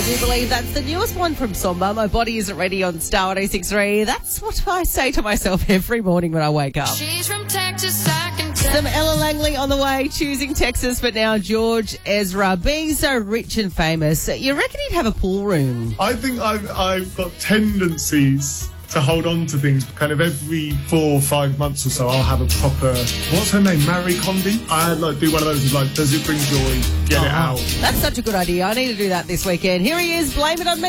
do believe that's the newest one from Somba. My body isn't ready on Star 106.3. That's what I say to myself every morning when I wake up. She's from Texas, I can tell. Some Ella Langley on the way, choosing Texas, but now George Ezra. Being so rich and famous, you reckon he'd have a pool room? I think I've got tendencies to hold on to things. Kind of every 4 or 5 months or so, I'll have a proper, what's her name, Marie Kondo? I do one of those, like, does it bring joy? Get it out. That's such a good idea. I need to do that this weekend. Here he is, Blame It On Me.